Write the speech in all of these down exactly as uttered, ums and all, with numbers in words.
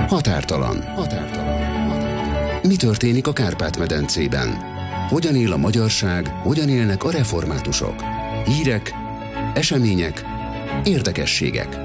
Határtalan. Határtalan. Határtalan. Mi történik a Kárpát-medencében? Hogyan él a magyarság, hogyan élnek a reformátusok? Hírek, események, érdekességek.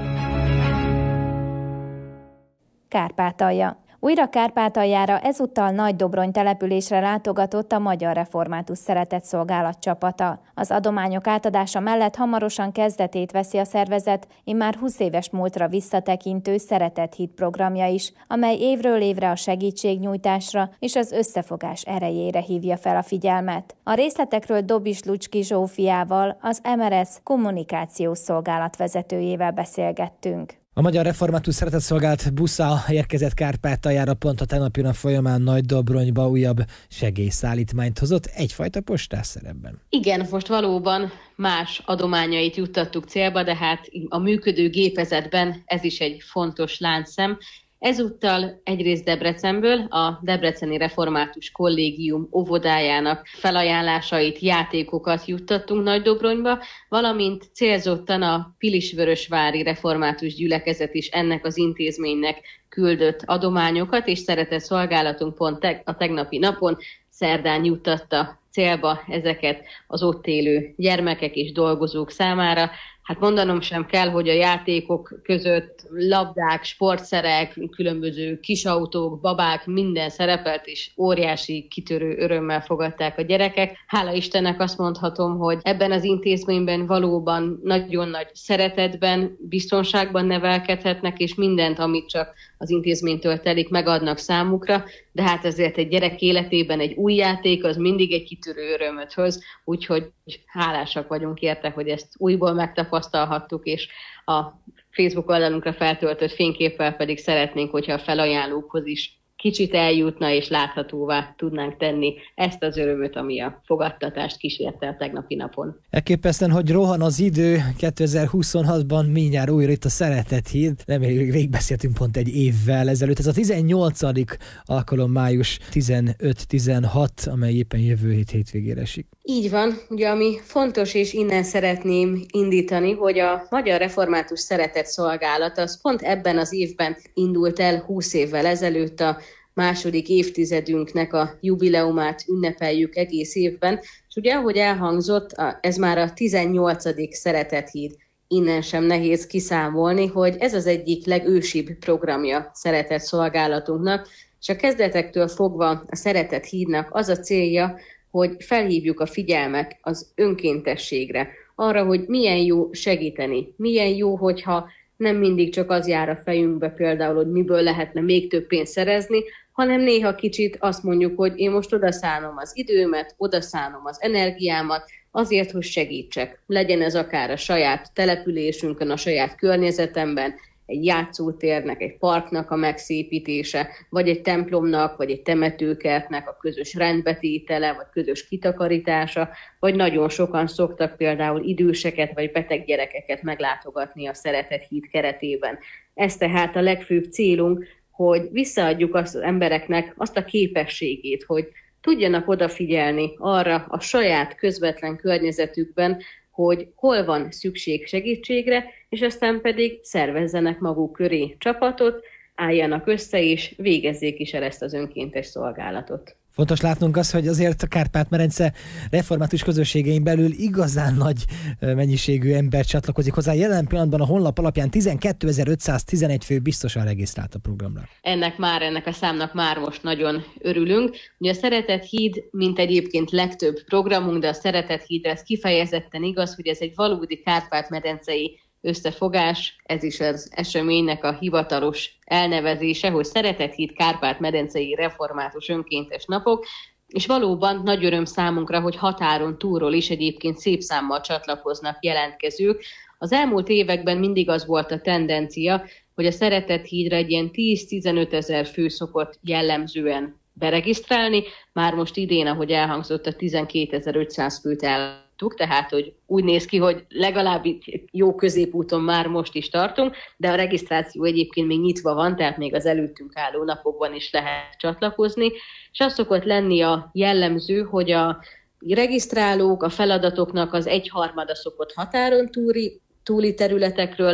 Kárpátalja. Újra Kárpátaljára ezúttal Nagydobrony településre látogatott a Magyar Református Szeretetszolgálat csapata. Az adományok átadása mellett hamarosan kezdetét veszi a szervezet immár húsz éves múltra visszatekintő Szeretethíd programja is, amely évről évre a segítségnyújtásra és az összefogás erejére hívja fel a figyelmet. A részletekről Dobis Lucski Zsófiával, az em er es kommunikációs szolgálat vezetőjével beszélgettünk. A Magyar Református Szeretetszolgálat busza érkezett Kárpátaljára pont a tegnapi nap folyamán Nagydobronyba újabb segélyszállítmányt hozott, egyfajta postás szerepben. Igen, most valóban más adományait juttattuk célba, de hát a működő gépezetben ez is egy fontos láncszem. Ezúttal egyrészt Debrecenből a Debreceni Református Kollégium óvodájának felajánlásait, játékokat juttattunk Nagydobronyba, valamint célzottan a Pilisvörösvári Református Gyülekezet is ennek az intézménynek küldött adományokat, és szeretetszolgálatunk pont a tegnapi napon szerdán juttatta célba ezeket az ott élő gyermekek és dolgozók számára. Hát mondanom sem kell, hogy a játékok között labdák, sportszerek, különböző kisautók, babák, minden szerepelt, és óriási kitörő örömmel fogadták a gyerekek. Hála Istennek azt mondhatom, hogy ebben az intézményben valóban nagyon nagy szeretetben, biztonságban nevelkedhetnek, és mindent, amit csak az intézménytől telik, megadnak számukra, de hát ezért egy gyerek életében egy új játék az mindig egy kitörő örömöt hoz, úgyhogy hálásak vagyunk érte, hogy ezt újból megtapasztalhattuk, és a Facebook oldalunkra feltöltött fényképpel pedig szeretnénk, hogyha a felajánlókhoz is kicsit eljutna és láthatóvá tudnánk tenni ezt az örömöt, ami a fogadtatást kísérte a tegnapi napon. Elképesztően, hogy rohan az idő, kétezer-huszonhatban mindjárt újra itt a Szeretethíd. Reméljük, végigbeszéltünk pont egy évvel ezelőtt. Ez a tizennyolcadik alkalom, május tizenöt-tizenhat, amely éppen jövő hét hétvégére esik. Így van, ugye ami fontos, és innen szeretném indítani, hogy a Magyar Református Szeretetszolgálat az pont ebben az évben indult el húsz évvel ezelőtt, a második évtizedünknek a jubileumát ünnepeljük egész évben, és ugye ahogy elhangzott, ez már a tizennyolcadik Szeretethíd. Innen sem nehéz kiszámolni, hogy ez az egyik legősibb programja szeretetszolgálatunknak, és a kezdetektől fogva a Szeretethídnak az a célja, hogy felhívjuk a figyelmet az önkéntességre, arra, hogy milyen jó segíteni, milyen jó, hogyha nem mindig csak az jár a fejünkbe például, hogy miből lehetne még több pénzt szerezni, hanem néha kicsit azt mondjuk, hogy én most odaszánom az időmet, odaszánom az energiámat, azért, hogy segítsek. Legyen ez akár a saját településünkön, a saját környezetemben, egy játszótérnek, egy parknak a megszépítése, vagy egy templomnak, vagy egy temetőkertnek a közös rendbetétele, vagy közös kitakarítása, vagy nagyon sokan szoktak például időseket, vagy beteg gyerekeket meglátogatni a Szeretethíd keretében. Ez tehát a legfőbb célunk, hogy visszaadjuk az embereknek azt a képességét, hogy tudjanak odafigyelni arra a saját közvetlen környezetükben, hogy hol van szükség segítségre, és aztán pedig szervezzenek maguk köré csapatot, álljanak össze, és végezzék is el ezt az önkéntes szolgálatot. Fontos látnunk azt, hogy azért a Kárpát-medence református közösségein belül igazán nagy mennyiségű ember csatlakozik hozzá. Jelen pillanatban a honlap alapján tizenkétezer-ötszáztizenegy fő biztosan regisztrált a programra. Ennek már, ennek a számnak már most nagyon örülünk. Ugye a Szeretethíd, mint egyébként legtöbb programunk, de a Szeretethídre ez kifejezetten igaz, hogy ez egy valódi Kárpát-medencei összefogás, ez is az eseménynek a hivatalos elnevezése, hogy Szeretethíd Kárpát-medencei református önkéntes napok, és valóban nagy öröm számunkra, hogy határon túlról is egyébként szép számmal csatlakoznak jelentkezők. Az elmúlt években mindig az volt a tendencia, hogy a Szeretethídre egy ilyen tíz-tizenöt ezer fő szokott jellemzően beregisztrálni, már most idén, ahogy elhangzott, a tizenkétezer-ötszáz főt el tehát hogy úgy néz ki, hogy legalább jó középúton már most is tartunk, de a regisztráció egyébként még nyitva van, tehát még az előttünk álló napokban is lehet csatlakozni, és az szokott lenni a jellemző, hogy a regisztrálók, a feladatoknak az egyharmada szokott határon túli, túli területekről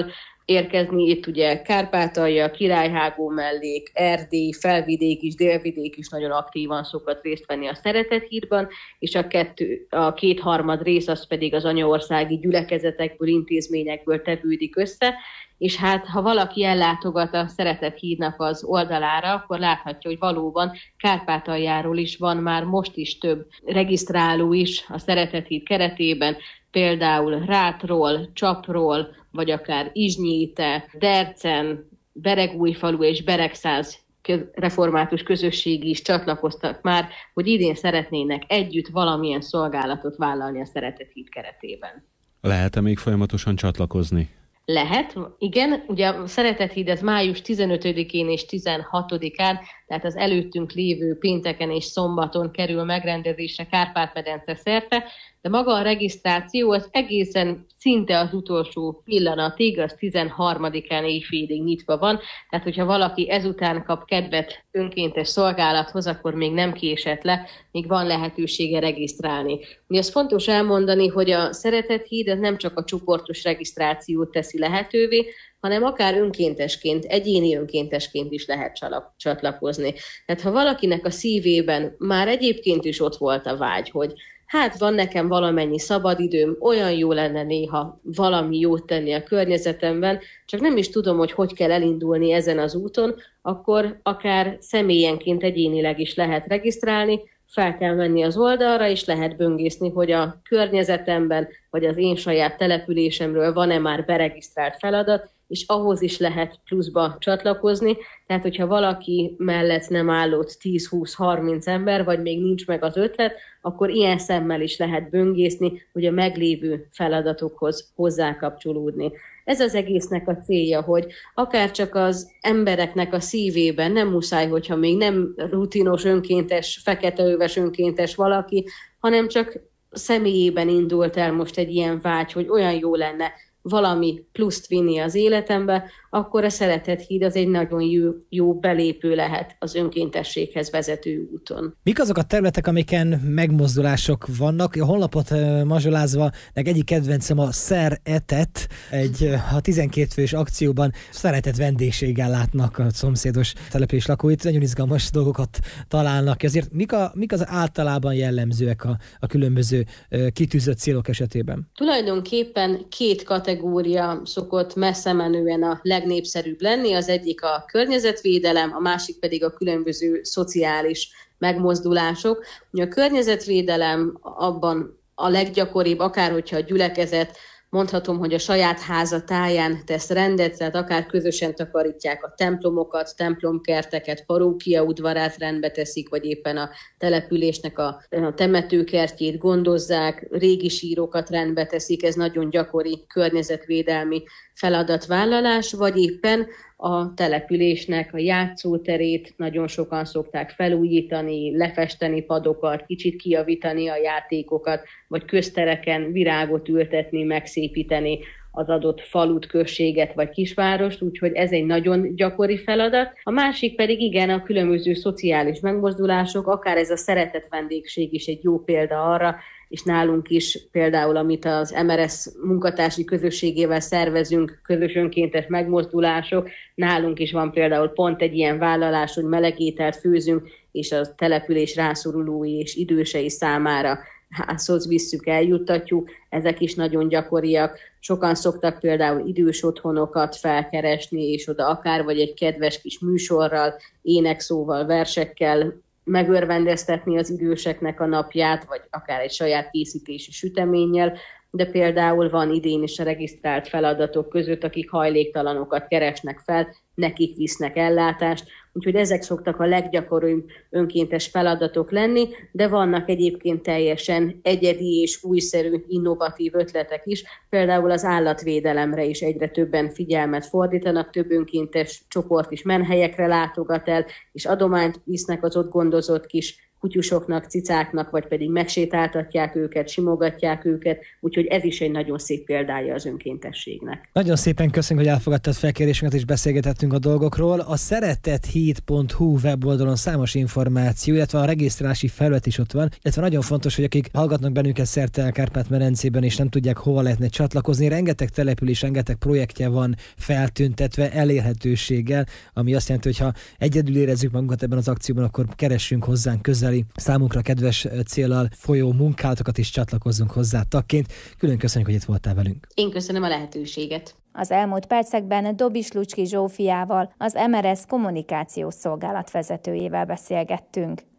érkezni. Itt ugye Kárpátalja, Királyhágó mellék, Erdély, Felvidék is, Délvidék is nagyon aktívan szokott részt venni a Szeretett Hídban, és a, kettő, a kétharmad rész az pedig az anyaországi gyülekezetekből, intézményekből tevődik össze, és hát ha valaki ellátogat a Szeretett Hídnak az oldalára, akkor láthatja, hogy valóban Kárpátaljáról is van már most is több regisztráló is a Szeretett Híd keretében, például Rátról, Csapról, vagy akár Izsnyite, Dercen, Beregújfalu és Beregszász református közösségi is csatlakoztak már, hogy idén szeretnének együtt valamilyen szolgálatot vállalni a Szeretett Híd keretében. Lehet-e még folyamatosan csatlakozni? Lehet, igen. Ugye a Szeretett Híd ez május tizenötödikén és tizenhatodikán, tehát az előttünk lévő pénteken és szombaton kerül megrendezésre Kárpát-medence szerte, de maga a regisztráció az egészen szinte az utolsó pillanatig, az tizenharmadikán éjfélig nyitva van, tehát hogyha valaki ezután kap kedvet önkéntes szolgálathoz, akkor még nem késett le, még van lehetősége regisztrálni. Ugye az fontos elmondani, hogy a Szeretett Híd ez nem csak a csoportos regisztrációt teszi lehetővé, hanem akár önkéntesként, egyéni önkéntesként is lehet csatlakozni. Tehát ha valakinek a szívében már egyébként is ott volt a vágy, hogy hát van nekem valamennyi szabadidőm, olyan jó lenne néha valami jót tenni a környezetemben, csak nem is tudom, hogy hogy kell elindulni ezen az úton, akkor akár személyenként, egyénileg is lehet regisztrálni, fel kell menni az oldalra, és lehet böngészni, hogy a környezetemben, vagy az én saját településemről van-e már beregisztrált feladat, és ahhoz is lehet pluszba csatlakozni. Tehát, hogyha valaki mellett nem állott tíz-húsz-harminc ember, vagy még nincs meg az ötlet, akkor ilyen szemmel is lehet böngészni, hogy a meglévő feladatokhoz hozzákapcsolódni. Ez az egésznek a célja, hogy akár csak az embereknek a szívében nem muszáj, hogyha még nem rutinos önkéntes, feketeöves önkéntes valaki, hanem csak személyében indult el most egy ilyen vágy, hogy olyan jó lenne valami pluszt vinni az életembe, akkor a Szeretett Híd az egy nagyon jó, jó belépő lehet az önkéntességhez vezető úton. Mik azok a területek, amiken megmozdulások vannak? A honlapot mazsolázva, meg egyik kedvencem a Szeretett, egy a tizenkét fős akcióban szeretett vendégséggel látnak a szomszédos település lakóit, nagyon izgalmas dolgokat találnak. Azért mik, a, mik az általában jellemzőek a, a különböző kitűzött célok esetében? Tulajdonképpen két kategória szokott messze menően a legnépszerűbb lenni, az egyik a környezetvédelem, a másik pedig a különböző szociális megmozdulások. A környezetvédelem abban a leggyakoribb, akár hogyha a gyülekezet, mondhatom, hogy a saját háza táján tesz rendet, tehát akár közösen takarítják a templomokat, templomkerteket, parókia udvarát rendbe teszik, vagy éppen a településnek a, a temetőkertjét gondozzák, régi sírokat rendbe teszik, ez nagyon gyakori környezetvédelmi feladatvállalás, vagy éppen a településnek a játszóterét nagyon sokan szokták felújítani, lefesteni padokat, kicsit kijavítani a játékokat, vagy köztereken virágot ültetni, megszépíteni az adott falut, községet vagy kisvárost, úgyhogy ez egy nagyon gyakori feladat. A másik pedig igen, a különböző szociális megmozdulások, akár ez a szeretett vendégség is egy jó példa arra, és nálunk is például, amit az em er es munkatársi közösségével szervezünk, közös önkéntes megmozdulások, nálunk is van például pont egy ilyen vállalás, hogy melegételt főzünk, és a település rászorulói és idősei számára házhoz visszük, eljuttatjuk, ezek is nagyon gyakoriak. Sokan szoktak például idős otthonokat felkeresni, és oda akár vagy egy kedves kis műsorral, énekszóval, versekkel megörvendeztetni az időseknek a napját, vagy akár egy saját készítési süteménnyel, de például van idén is a regisztrált feladatok között, akik hajléktalanokat keresnek fel, nekik visznek ellátást, úgyhogy ezek szoktak a leggyakoribb önkéntes feladatok lenni, de vannak egyébként teljesen egyedi és újszerű, innovatív ötletek is, például az állatvédelemre is egyre többen figyelmet fordítanak, több önkéntes csoport is menhelyekre látogat el, és adományt visznek az ott gondozott kis kutyusoknak, cicáknak, vagy pedig megsétáltatják őket, simogatják őket, úgyhogy ez is egy nagyon szép példája az önkéntességnek. Nagyon szépen köszönjük, hogy elfogadtad felkérésünket és beszélgetettünk a dolgokról. A szeretethíd pont hu weboldalon számos információ, illetve a regisztrálási felület is ott van, illetve nagyon fontos, hogy akik hallgatnak bennünket szerte a Kárpát-medencében és nem tudják, hova lehetne csatlakozni, rengeteg település, rengeteg projektje van feltüntetve elérhetőséggel, ami azt jelenti, hogy ha egyedül érezzük magunkat ebben az akcióban, akkor keressünk hozzánk közeli, számunkra kedves céllal folyó munkálatokat is csatlakozzunk hozzá tagként. Külön köszönjük, hogy itt voltál velünk. Én köszönöm a lehetőséget. Az elmúlt percekben Dobis Lucski Zsófiával, az em er es kommunikációs szolgálat vezetőjével beszélgettünk.